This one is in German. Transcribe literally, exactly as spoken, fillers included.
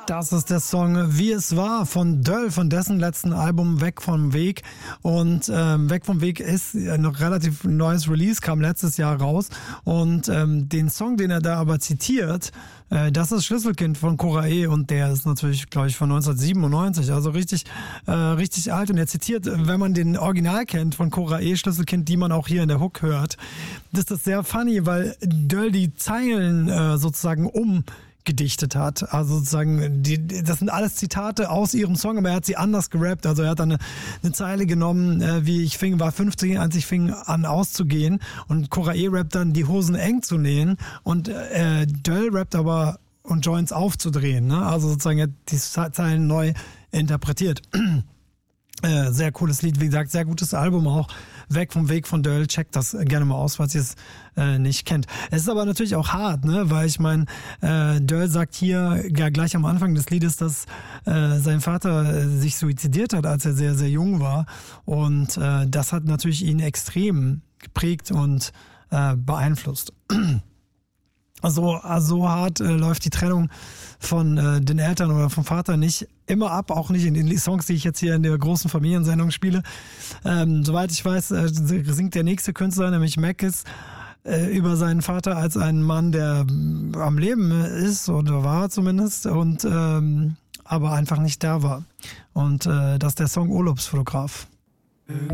Das ist der Song Wie es war von Döll, von dessen letzten Album Weg vom Weg. Und ähm, Weg vom Weg ist noch relativ neues Release, kam letztes Jahr raus. Und ähm, den Song, den er da aber zitiert, äh, das ist Schlüsselkind von Cora E. Und der ist natürlich, glaube ich, von neunzehnhundertsiebenundneunzig, also richtig, äh, richtig alt. Und er zitiert, wenn man den Original kennt von Cora E., Schlüsselkind, die man auch hier in der Hook hört, das ist sehr funny, weil Döll die Zeilen äh, sozusagen um gedichtet hat. Also sozusagen, die, das sind alles Zitate aus ihrem Song, aber er hat sie anders gerappt. Also er hat dann eine, eine Zeile genommen, äh, wie ich fing, war fünfzehn, als ich fing an auszugehen, und Cora E rappt dann, die Hosen eng zu nähen, und äh, Döll rappt aber, und Joints aufzudrehen. Ne? Also sozusagen, er hat die Zeilen neu interpretiert. Äh, sehr cooles Lied, wie gesagt, sehr gutes Album auch. Weg vom Weg von Döll, checkt das gerne mal aus, falls ihr es äh, nicht kennt. Es ist aber natürlich auch hart, ne, weil ich meine, äh, Döll sagt hier ja gleich am Anfang des Liedes, dass äh, sein Vater äh, sich suizidiert hat, als er sehr, sehr jung war, und äh, das hat natürlich ihn extrem geprägt und äh, beeinflusst. Also, so hart äh, läuft die Trennung von äh, den Eltern oder vom Vater nicht immer ab, auch nicht in den Songs, die ich jetzt hier in der großen Familiensendung spiele. Ähm, soweit ich weiß, äh, singt der nächste Künstler, nämlich Mackes, äh, über seinen Vater als einen Mann, der äh, am Leben ist oder war zumindest, und ähm, aber einfach nicht da war. Und äh, das ist der Song Urlaubsfotograf.